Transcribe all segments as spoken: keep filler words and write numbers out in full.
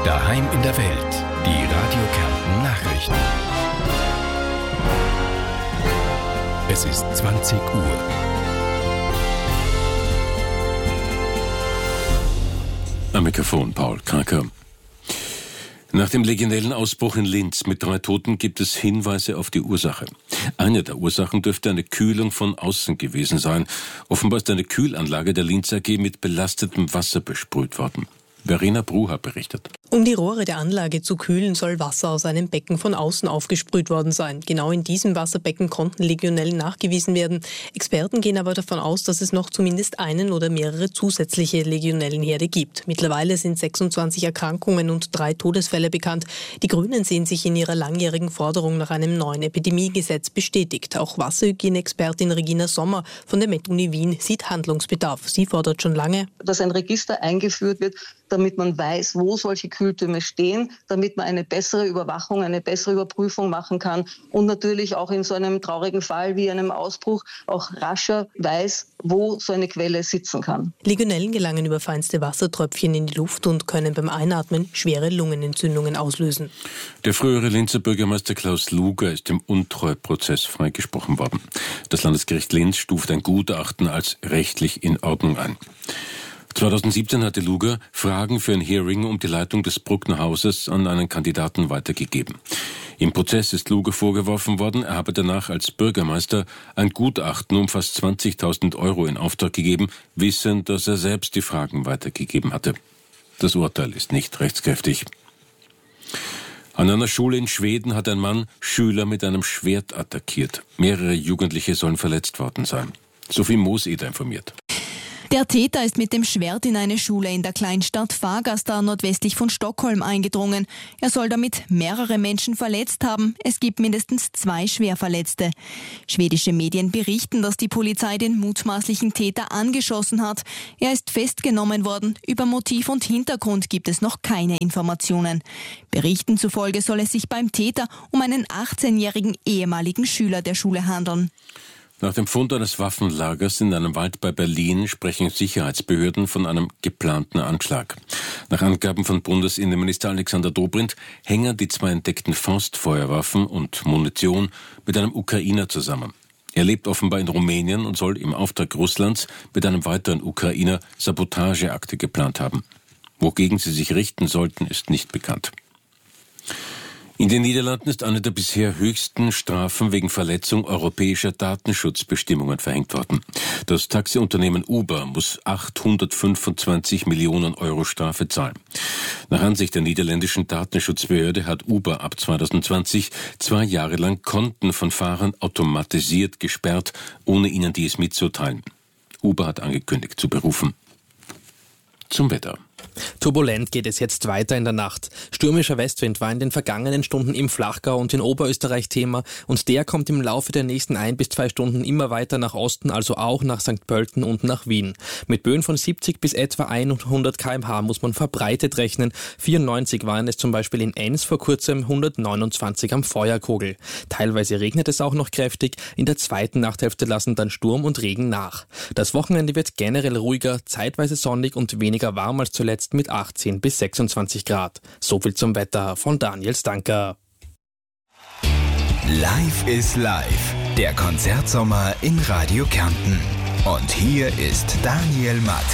Daheim in der Welt. Die Radio Kärnten Nachrichten. Es ist zwanzig Uhr. Am Mikrofon Paul Kraker. Nach dem Legionellenausbruch in Linz mit drei Toten gibt es Hinweise auf die Ursache. Eine der Ursachen dürfte eine Kühlung von außen gewesen sein. Offenbar ist eine Kühlanlage der Linz A G mit belastetem Wasser besprüht worden. Verena Brucher berichtet. Um die Rohre der Anlage zu kühlen, soll Wasser aus einem Becken von außen aufgesprüht worden sein. Genau in diesem Wasserbecken konnten Legionellen nachgewiesen werden. Experten gehen aber davon aus, dass es noch zumindest einen oder mehrere zusätzliche Legionellenherde gibt. Mittlerweile sind sechsundzwanzig Erkrankungen und drei Todesfälle bekannt. Die Grünen sehen sich in ihrer langjährigen Forderung nach einem neuen Epidemiegesetz bestätigt. Auch Wasserhygieneexpertin Regina Sommer von der Med-Uni Wien sieht Handlungsbedarf. Sie fordert schon lange, dass ein Register eingeführt wird, damit man weiß, wo solche Kühltürme stehen, damit man eine bessere Überwachung, eine bessere Überprüfung machen kann und natürlich auch in so einem traurigen Fall wie einem Ausbruch auch rascher weiß, wo so eine Quelle sitzen kann. Legionellen gelangen über feinste Wassertröpfchen in die Luft und können beim Einatmen schwere Lungenentzündungen auslösen. Der frühere Linzer Bürgermeister Klaus Luger ist im Untreuprozess freigesprochen worden. Das Landesgericht Linz stuft ein Gutachten als rechtlich in Ordnung ein. zweitausendsiebzehn hatte Luger Fragen für ein Hearing um die Leitung des Bruckner Hauses an einen Kandidaten weitergegeben. Im Prozess ist Luger vorgeworfen worden, er habe danach als Bürgermeister ein Gutachten um fast zwanzigtausend Euro in Auftrag gegeben, wissend, dass er selbst die Fragen weitergegeben hatte. Das Urteil ist nicht rechtskräftig. An einer Schule in Schweden hat ein Mann Schüler mit einem Schwert attackiert. Mehrere Jugendliche sollen verletzt worden sein. Sophie Mooseder informiert. Der Täter ist mit dem Schwert in eine Schule in der Kleinstadt Fagersta nordwestlich von Stockholm eingedrungen. Er soll damit mehrere Menschen verletzt haben. Es gibt mindestens zwei Schwerverletzte. Schwedische Medien berichten, dass die Polizei den mutmaßlichen Täter angeschossen hat. Er ist festgenommen worden. Über Motiv und Hintergrund gibt es noch keine Informationen. Berichten zufolge soll es sich beim Täter um einen achtzehnjährigen ehemaligen Schüler der Schule handeln. Nach dem Fund eines Waffenlagers in einem Wald bei Berlin sprechen Sicherheitsbehörden von einem geplanten Anschlag. Nach Angaben von Bundesinnenminister Alexander Dobrindt hängen die zwei entdeckten Faustfeuerwaffen und Munition mit einem Ukrainer zusammen. Er lebt offenbar in Rumänien und soll im Auftrag Russlands mit einem weiteren Ukrainer Sabotageakte geplant haben. Wogegen sie sich richten sollten, ist nicht bekannt. In den Niederlanden ist eine der bisher höchsten Strafen wegen Verletzung europäischer Datenschutzbestimmungen verhängt worden. Das Taxiunternehmen Uber muss achthundertfünfundzwanzig Millionen Euro Strafe zahlen. Nach Ansicht der niederländischen Datenschutzbehörde hat Uber ab zweitausendzwanzig zwei Jahre lang Konten von Fahrern automatisiert gesperrt, ohne ihnen dies mitzuteilen. Uber hat angekündigt zu berufen. Zum Wetter. Turbulent geht es jetzt weiter in der Nacht. Stürmischer Westwind war in den vergangenen Stunden im Flachgau und in Oberösterreich Thema und der kommt im Laufe der nächsten ein bis zwei Stunden immer weiter nach Osten, also auch nach Sankt Pölten und nach Wien. Mit Böen von siebzig bis etwa hundert Kilometer pro Stunde muss man verbreitet rechnen. vierundneunzig waren es zum Beispiel in Enns vor kurzem, hundertneunundzwanzig am Feuerkogel. Teilweise regnet es auch noch kräftig. In der zweiten Nachthälfte lassen dann Sturm und Regen nach. Das Wochenende wird generell ruhiger, zeitweise sonnig und weniger warm als zuletzt mit achtzehn bis sechsundzwanzig Grad. So viel zum Wetter von Daniel Stanker. Live is live. Der Konzertsommer in Radio Kärnten. Und hier ist Daniel Matt.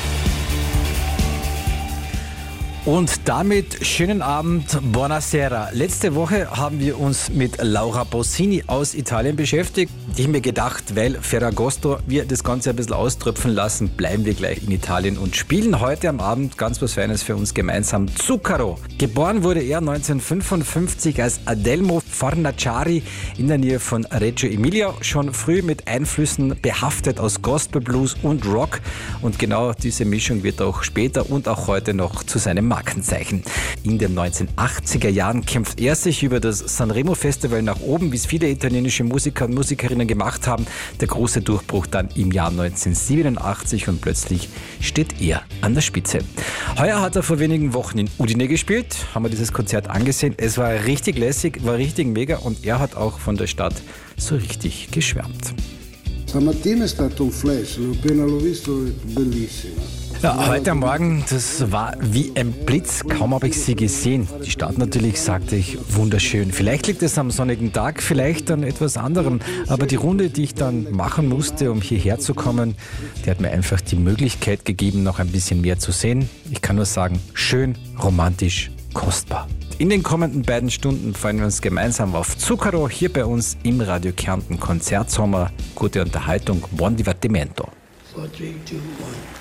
Und damit schönen Abend, buonasera. Letzte Woche haben wir uns mit Laura Pausini aus Italien beschäftigt. Ich habe mir gedacht, weil Ferragosto wir das Ganze ein bisschen auströpfeln lassen, bleiben wir gleich in Italien und spielen heute am Abend ganz was Feines für uns gemeinsam. Zucchero. Geboren wurde er neunzehnhundertfünfundfünfzig als Adelmo Fornaciari in der Nähe von Reggio Emilia. Schon früh mit Einflüssen behaftet aus Gospel, Blues und Rock. Und genau diese Mischung wird auch später und auch heute noch zu seinem Markenzeichen. In den neunzehnhundertachtziger Jahren kämpft er sich über das Sanremo Festival nach oben, wie es viele italienische Musiker und Musikerinnen gemacht haben. Der große Durchbruch dann im Jahr neunzehnhundertsiebenundachtzig und plötzlich steht er an der Spitze. Heuer hat er vor wenigen Wochen in Udine gespielt, haben wir dieses Konzert angesehen. Es war richtig lässig, war richtig mega und er hat auch von der Stadt so richtig geschwärmt. Stamattina è stato un flash, appena l'ho visto, bellissimo. Ja, heute Morgen, das war wie ein Blitz, kaum habe ich sie gesehen. Die Stadt natürlich, sagte ich, wunderschön. Vielleicht liegt es am sonnigen Tag, vielleicht an etwas anderem. Aber die Runde, die ich dann machen musste, um hierher zu kommen, die hat mir einfach die Möglichkeit gegeben, noch ein bisschen mehr zu sehen. Ich kann nur sagen, schön, romantisch, kostbar. In den kommenden beiden Stunden freuen wir uns gemeinsam auf Zucchero hier bei uns im Radio Kärnten Konzertsommer. Gute Unterhaltung, buon divertimento. four, three, two, one.